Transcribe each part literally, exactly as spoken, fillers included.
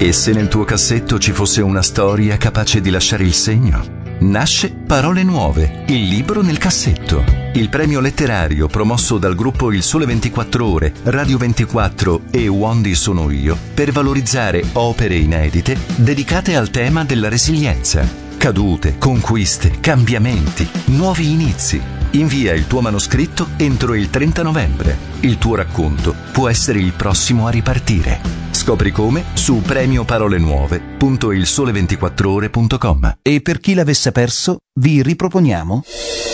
E se nel tuo cassetto ci fosse una storia capace di lasciare il segno? Nasce Parole Nuove, il libro nel cassetto. Il premio letterario promosso dal gruppo Il Sole ventiquattro Ore, Radio ventiquattro e Wandi Sono Io per valorizzare opere inedite dedicate al tema della resilienza. Cadute, conquiste, cambiamenti, nuovi inizi. Invia il tuo manoscritto entro il trenta novembre. Il tuo racconto può essere il prossimo a ripartire. Scopri come su premio parole nuove punto il sole ventiquattro ore punto com. E per chi l'avesse perso, vi riproponiamo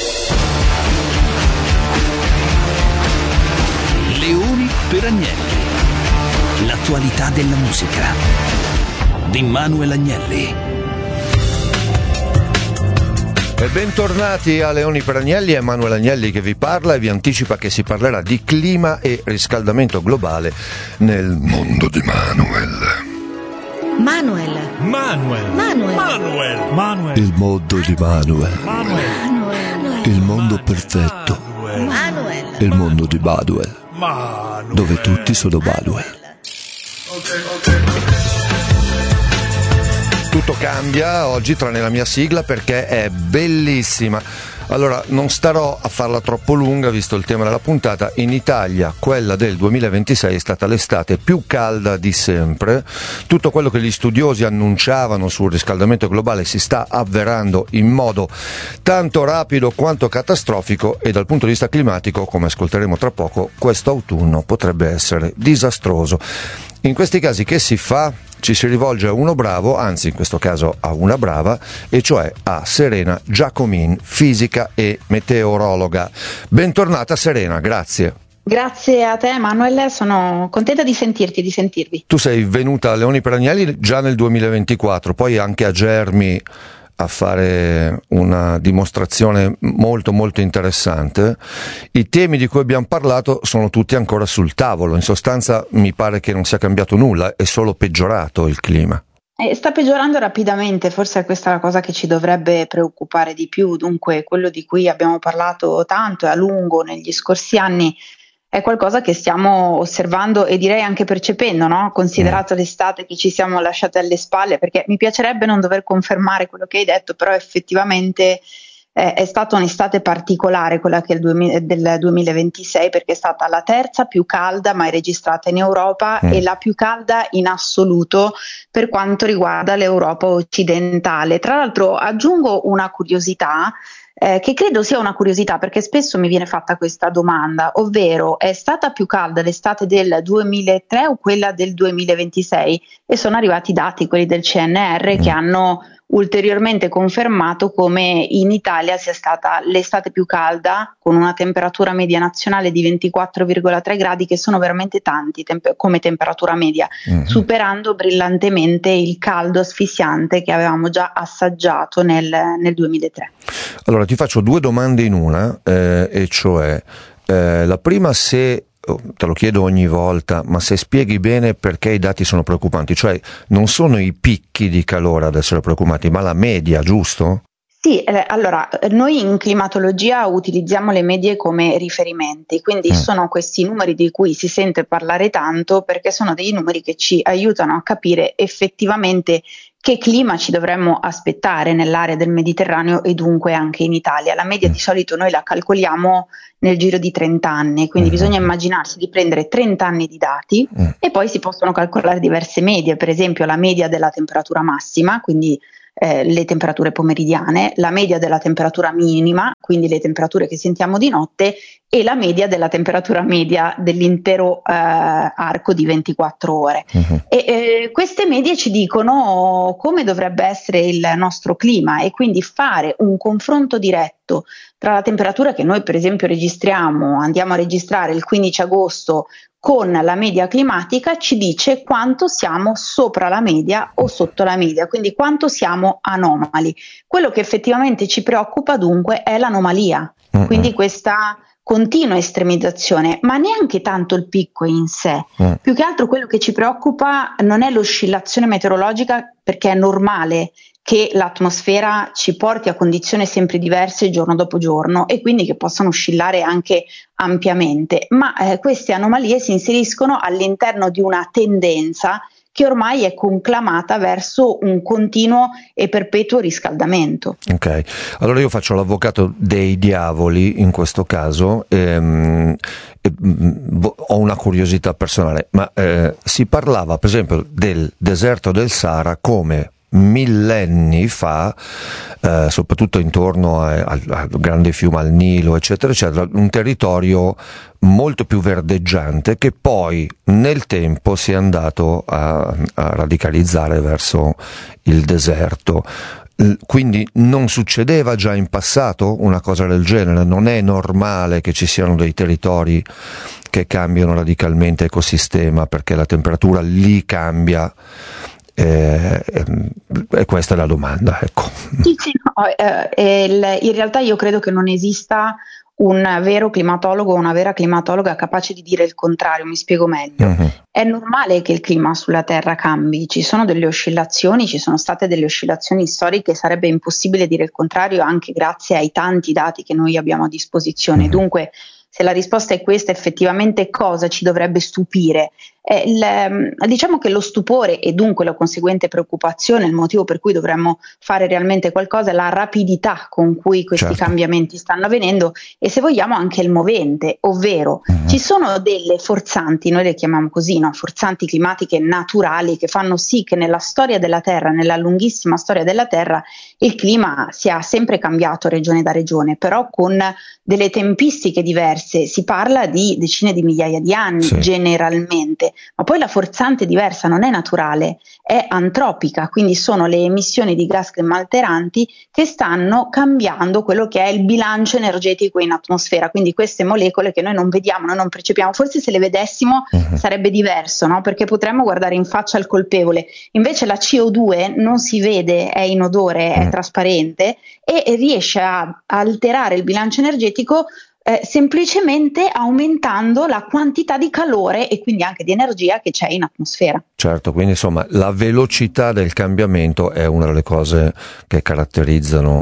Leoni per Agnelli. L'attualità della musica di Manuel Agnelli. E bentornati a Leoni per Agnelli, è Manuel Agnelli che vi parla e vi anticipa che si parlerà di clima e riscaldamento globale nel mondo di Manuel. Manuel. Manuel. Manuel. Manuel. Manuel. Il mondo di Manuel. Manuel. Il mondo perfetto. Manuel. Il mondo di Manuel. Manuel. Dove tutti sono Manuel. Ok, ok. Tutto cambia oggi tranne la mia sigla perché è bellissima. Allora, non starò a farla troppo lunga visto il tema della puntata. In Italia quella del duemilaventisei è stata l'estate più calda di sempre. Tutto quello che gli studiosi annunciavano sul riscaldamento globale si sta avverando in modo tanto rapido quanto catastrofico e dal punto di vista climatico, come ascolteremo tra poco, questo autunno potrebbe essere disastroso. In questi casi che si fa? Ci si rivolge a uno bravo, anzi in questo caso a una brava, e cioè a Serena Giacomin, fisica e meteorologa. Bentornata Serena, grazie. Grazie a te Manuel, sono contenta di sentirti, di sentirvi. Tu sei venuta a Leoni per Agnelli già nel duemilaventiquattro, poi anche a Germi a fare una dimostrazione molto molto interessante. I temi di cui abbiamo parlato sono tutti ancora sul tavolo, in sostanza mi pare che non sia cambiato nulla, è solo peggiorato il clima. Eh, sta peggiorando rapidamente, forse è questa la cosa che ci dovrebbe preoccupare di più. Dunque quello di cui abbiamo parlato tanto e a lungo negli scorsi anni è qualcosa che stiamo osservando e direi anche percependo, no? Considerato l'estate che ci siamo lasciate alle spalle, perché mi piacerebbe non dover confermare quello che hai detto, però effettivamente eh, è stata un'estate particolare quella che è il duemila, del duemilaventisei, perché è stata la terza più calda mai registrata in Europa mm. e la più calda in assoluto per quanto riguarda l'Europa occidentale. Tra l'altro aggiungo una curiosità, Eh, che credo sia una curiosità perché spesso mi viene fatta questa domanda, ovvero è stata più calda l'estate del duemilatré o quella del duemilaventisei? E sono arrivati i dati, quelli del C N R, mm. che hanno ulteriormente confermato come in Italia sia stata l'estate più calda, con una temperatura media nazionale di ventiquattro virgola tre gradi, che sono veramente tanti temp- come temperatura media, mm-hmm. superando brillantemente il caldo asfissiante che avevamo già assaggiato nel, nel duemilatré. Allora ti faccio due domande in una, eh, e cioè eh, la prima, se te lo chiedo ogni volta, ma se spieghi bene perché i dati sono preoccupanti, cioè non sono i picchi di calore ad essere preoccupanti, ma la media, giusto? Sì, eh, allora noi in climatologia utilizziamo le medie come riferimenti, quindi mm. sono questi numeri di cui si sente parlare tanto perché sono dei numeri che ci aiutano a capire effettivamente che clima ci dovremmo aspettare nell'area del Mediterraneo e dunque anche in Italia. La media mm. di solito noi la calcoliamo nel giro di trenta anni, quindi mm. bisogna immaginarsi di prendere trenta anni di dati mm. e poi si possono calcolare diverse medie, per esempio la media della temperatura massima, quindi Eh, le temperature pomeridiane, la media della temperatura minima, quindi le temperature che sentiamo di notte, e la media della temperatura media dell'intero eh, arco di ventiquattro ore. Uh-huh. E eh, queste medie ci dicono come dovrebbe essere il nostro clima e quindi fare un confronto diretto tra la temperatura che noi per esempio registriamo, andiamo a registrare il quindici agosto con la media climatica, ci dice quanto siamo sopra la media o sotto la media, quindi quanto siamo anomali. Quello che effettivamente ci preoccupa dunque è l'anomalia, uh-huh. quindi questa continua estremizzazione, ma neanche tanto il picco in sé. Uh-huh. Più che altro quello che ci preoccupa non è l'oscillazione meteorologica, perché è normale che l'atmosfera ci porti a condizioni sempre diverse giorno dopo giorno e quindi che possano oscillare anche ampiamente, ma eh, queste anomalie si inseriscono all'interno di una tendenza che ormai è conclamata verso un continuo e perpetuo riscaldamento. Ok, allora io faccio l'avvocato dei diavoli in questo caso. Ehm, e, mh, ho una curiosità personale, ma eh, si parlava per esempio del deserto del Sahara come millenni fa, eh, soprattutto intorno a, al, al grande fiume, al Nilo, eccetera, eccetera, un territorio molto più verdeggiante che poi nel tempo si è andato a, a radicalizzare verso il deserto. Quindi non succedeva già in passato una cosa del genere? Non è normale che ci siano dei territori che cambiano radicalmente ecosistema perché la temperatura lì cambia? E eh, eh, questa è la domanda, ecco. Sì, sì, no, eh, il, in realtà io credo che non esista un vero climatologo o una vera climatologa capace di dire il contrario. Mi spiego meglio. Uh-huh. È normale che il clima sulla Terra cambi, ci sono delle oscillazioni, ci sono state delle oscillazioni storiche, sarebbe impossibile dire il contrario anche grazie ai tanti dati che noi abbiamo a disposizione. Uh-huh. Dunque, se la risposta è questa, effettivamente cosa ci dovrebbe stupire? Eh, il, diciamo che lo stupore e dunque la conseguente preoccupazione, il motivo per cui dovremmo fare realmente qualcosa, è la rapidità con cui questi certo. cambiamenti stanno avvenendo e, se vogliamo, anche il movente, ovvero uh-huh. ci sono delle forzanti, noi le chiamiamo così, no? forzanti climatiche naturali che fanno sì che nella storia della Terra, nella lunghissima storia della Terra, il clima sia sempre cambiato regione da regione, però con delle tempistiche diverse. Si parla di decine di migliaia di anni sì. generalmente. Ma poi la forzante diversa, non è naturale, è antropica, quindi sono le emissioni di gas climalteranti che stanno cambiando quello che è il bilancio energetico in atmosfera, quindi queste molecole che noi non vediamo, noi non percepiamo, forse se le vedessimo uh-huh. sarebbe diverso, no? Perché potremmo guardare in faccia al colpevole, invece la C O due non si vede, è inodore, uh-huh. è trasparente e riesce a alterare il bilancio energetico Eh, semplicemente aumentando la quantità di calore e quindi anche di energia che c'è in atmosfera. Certo, quindi insomma la velocità del cambiamento è una delle cose che caratterizzano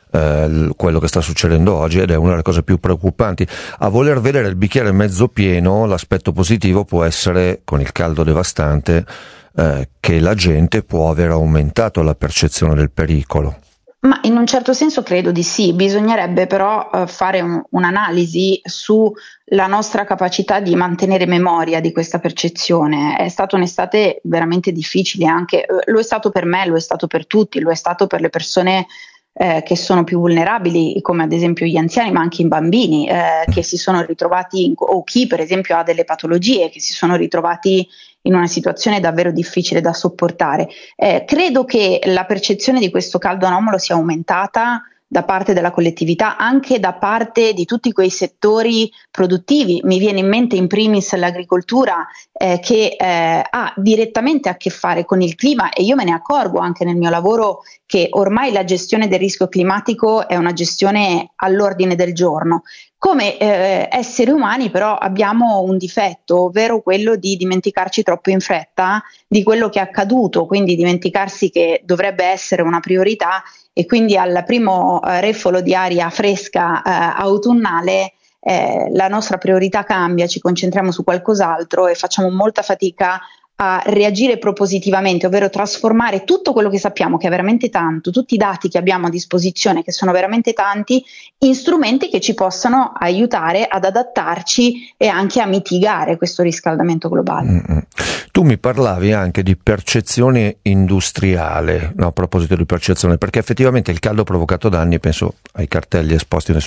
eh, quello che sta succedendo oggi ed è una delle cose più preoccupanti. A voler vedere il bicchiere mezzo pieno, l'aspetto positivo può essere, con il caldo devastante, eh, che la gente può aver aumentato la percezione del pericolo. Ma in un certo senso credo di sì, bisognerebbe però uh, fare un, un'analisi sulla nostra capacità di mantenere memoria di questa percezione. È stata un'estate veramente difficile, anche uh, lo è stato per me, lo è stato per tutti, lo è stato per le persone eh, che sono più vulnerabili, come ad esempio gli anziani, ma anche i bambini eh, che si sono ritrovati, in, o chi per esempio ha delle patologie, che si sono ritrovati in una situazione davvero difficile da sopportare. Eh, credo che la percezione di questo caldo anomalo sia aumentata da parte della collettività, anche da parte di tutti quei settori produttivi. Mi viene in mente in primis l'agricoltura eh, che eh, ha direttamente a che fare con il clima, e io me ne accorgo anche nel mio lavoro che ormai la gestione del rischio climatico è una gestione all'ordine del giorno. Come eh, esseri umani però abbiamo un difetto, ovvero quello di dimenticarci troppo in fretta di quello che è accaduto, quindi dimenticarsi che dovrebbe essere una priorità, e quindi al primo eh, refolo di aria fresca eh, autunnale eh, la nostra priorità cambia, ci concentriamo su qualcos'altro e facciamo molta fatica a reagire propositivamente, ovvero trasformare tutto quello che sappiamo, che è veramente tanto, tutti i dati che abbiamo a disposizione, che sono veramente tanti, in strumenti che ci possano aiutare ad adattarci e anche a mitigare questo riscaldamento globale. Mm-hmm. Tu mi parlavi anche di percezione industriale, no, a proposito di percezione, perché effettivamente il caldo provocato danni, penso ai cartelli esposti nel